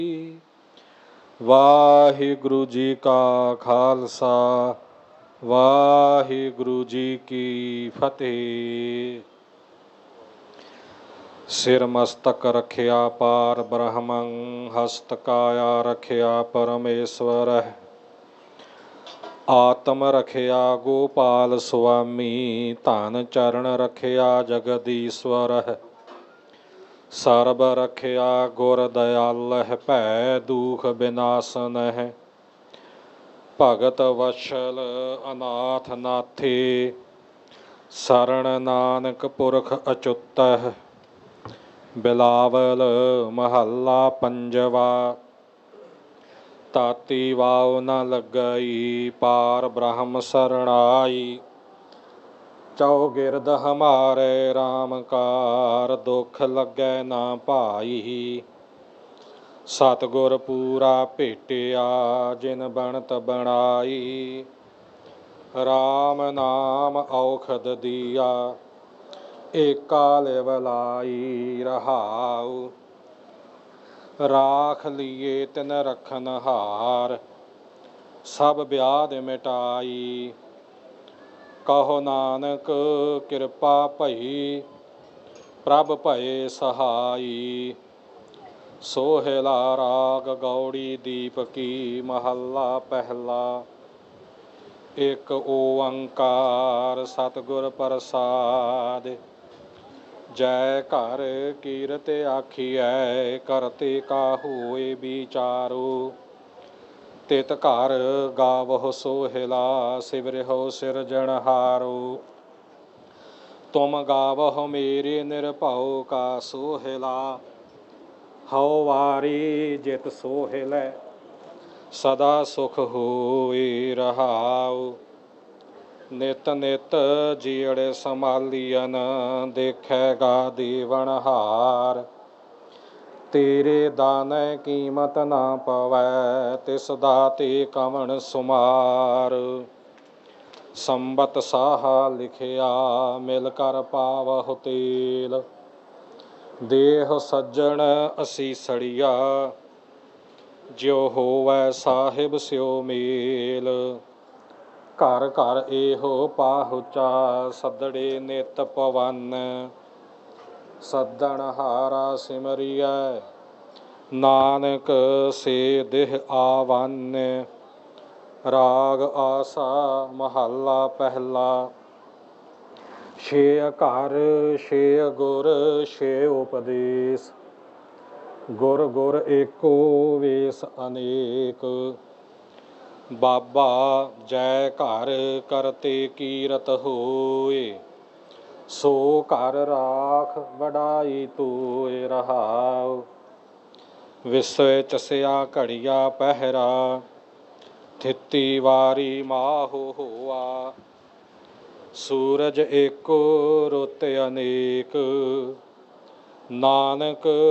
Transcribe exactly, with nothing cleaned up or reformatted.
ਵਾਹਿਗੁਰੂ ਜੀ ਕਾ ਖਾਲਸਾ ਵਾਹਿਗੁਰੂ ਜੀ ਕੀ ਫਤਿਹ। ਸਿਰ ਮਸਤਕ ਰਖਿਆ ਪਾਰ ਬ੍ਰਹਮੰ, ਹਸਤ ਕਾਇਆ ਰਖਿਆ ਪਰਮੇਸ਼ਵਰ। ਆਤਮ ਰਖਿਆ ਗੋਪਾਲ ਸੁਆਮੀ, ਧਨ ਚਰਨ ਰਖਿਆ ਜਗਦੀਸ਼ਵਰ। ਸਰਬ ਰਖਿਆ ਗੁਰ ਦਇਆਲਹਿ, ਭੈ ਦੂਖ ਬਿਨਾਸਨਹਿ। ਭਗਤ ਵਸ਼ਲ ਅਨਾਥ ਨਾਥੇ, ਸਰਣ ਨਾਨਕ ਪੁਰਖ ਅਚੁੱਤਹਿ। ਬਿਲਾਵਲ ਮਹੱਲਾ ਪੰਜਵਾ। ਤਾਤੀ ਵਾਉ ਨ ਲੱਗਈ, ਪਾਰ ਬ੍ਰਹਮ ਸਰਣਾਈ। ਚੌਗਿਰਦ ਹਮਾਰੇ ਰਾਮ ਕਾਰ, ਦੁਖ ਲੱਗੈ ਨਾ ਭਾਈ। ਸਤਿਗੁਰ ਪੂਰਾ ਭੇਟਿਆ, ਜਿਨ ਬਣਤ ਬਣਾਈ। ਰਾਮ ਨਾਮ ਔਖਦ ਦੀਆ, ਏਕਾ ਲਿਵ ਲਾਈ ਰਹਾਉ। ਰਾਖ ਲੀਏ ਤਿਨ ਰਖਨ ਹਾਰ, ਸਭ ਬਿਆਧ ਮਿਟਾਈ। ਕਹੋ ਨਾਨਕ ਕਿਰਪਾ ਭਈ, ਪ੍ਰਭ ਭਏ ਸਹਾਈ। ਸੋਹਿਲਾ ਰਾਗ ਗੌੜੀ ਦੀਪਕੀ, ਮਹੱਲਾ ਪਹਿਲਾ। ਇਕ ਓੰਕਾਰ ਸਤਿਗੁਰ ਪ੍ਰਸਾਦਿ, ਜੈ ਘਰ ਕੀਰਤ ਆਖੀਐ। ਕਰਤੇ ਕਾ ਹੋਏ ਵਿਚਾਰੋ, ਤਿਤ ਘਰ ਗਾਵਹੁ ਸੋਹਿਲਾ। ਸਿਵਰਿਹੁ ਸਿਰਜਣਹਾਰੋ, ਤੁਮ ਗਾਵਹੁ ਮੇਰੇ ਨਿਰਭਉ ਕਾ ਸੋਹਿਲਾ। ਹਉ ਵਾਰੀ ਜਿਤ ਸੋਹਿਲੈ, ਸਦਾ ਸੁਖ ਹੋਇ ਰਹਾਉ। ਨਿਤ ਨਿਤ ਜੀਅੜ ਸੰਭਾਲੀਅਨ, ਦੇਖੈਗਾ ਦੇਵਨਹਾਰ। ਤੇਰੇ ਦਾਨੈ ਕੀਮਤ ਨਾ ਪਵੈ, ਤਿਸ ਦਾਤੇ ਕਵਣ ਸੁਮਾਰ। ਸੰਬਤ ਸਾਹਾ ਲਿਖਿਆ, ਮਿਲ ਕਰ ਪਾਵਹੁ ਤੇਲ। ਦੇਹ ਸੱਜਣ ਅਸੀਸੜੀਆ, ਜਿਉ ਹੋਵੈ ਸਾਹਿਬ ਸਿਉ ਮੇਲ। ਘਰ ਘਰ ਇਹੋ ਪਾਹੁਚਾ, ਸੱਦੜੇ ਨਿਤ ਪਵਨ। ਸੱਦਣਹਾਰਾ ਸਿਮਰਿਐ, ਨਾਨਕ ਸੇ ਦੇਹ ਆਵੰਨ। ਰਾਗ ਆਸਾ ਮਹੱਲਾ ਪਹਿਲਾ। ਛੇ ਘਰ ਛੇ ਗੁਰ ਛੇ ਉਪਦੇਸ, ਗੁਰ ਗੁਰ ਏਕੋ ਵੇਸ ਅਨੇਕ। ਬਾਬਾ ਜੈ ਘਰ ਕਰਤੇ ਕੀਰਤ ਹੋਏ, ਸੋ ਘਰ ਰਾਖ ਵਡਾਈ ਤੋਇ ਰਹਾਉ। ਵਿਸਵੇ ਚਸਿਆ ਘੜੀਆ ਪਹਿਰਾ, ਥਿਤੀ ਵਾਰੀ ਮਾਹੁ ਹੋਆ। ਸੂਰਜ ਏਕੋ ਰੁੱਤ ਅਨੇਕ, ਨਾਨਕ